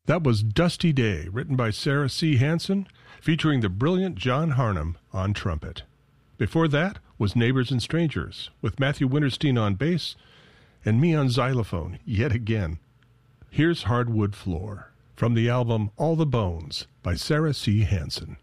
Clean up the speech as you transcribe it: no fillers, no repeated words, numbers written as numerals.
That was Dusty Day, written by Sarah C. Hansen, featuring the brilliant John Harnum on trumpet. Before that was Neighbors and Strangers, with Matthew Winterstein on bass and me on xylophone, yet again. Here's Hardwood Floor, from the album All the Bones by Sarah C. Hansen.